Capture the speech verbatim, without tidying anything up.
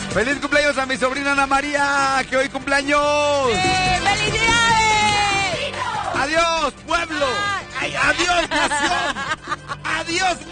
Feliz cumpleaños a mi sobrina Ana María, que hoy cumpleaños. ¡Eh, ¡Felicidades! Adiós, pueblo. Ay, adiós, nación. Adiós.